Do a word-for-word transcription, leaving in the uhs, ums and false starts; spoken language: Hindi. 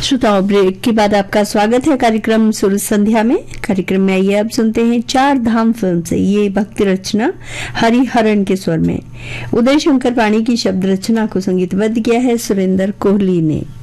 श्रोताओं, ब्रेक के बाद आपका स्वागत है कार्यक्रम सुर संध्या में। कार्यक्रम में आइए अब सुनते हैं चार धाम फिल्म से ये भक्ति रचना हरिहरन के स्वर में। उदय शंकर पाणी की शब्द रचना को संगीतबद्ध किया है सुरेंद्र कोहली ने।